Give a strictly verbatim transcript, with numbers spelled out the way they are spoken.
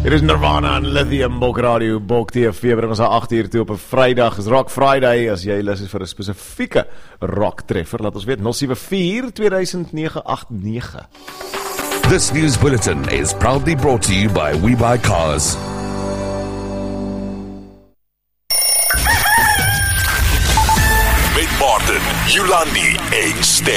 Dit is Nirvana en Lithium, Bok Radio, Bok T V, bring ons aan agt uur toe op 'n Vrydag, is Rock Friday, as jy lus is vir 'n spesifieke rock treffer, laat ons weet, nul sewe vier twee nege agt nege. This news bulletin is proudly brought to you by We Buy Cars. Met Martin, Yolandi en Stem.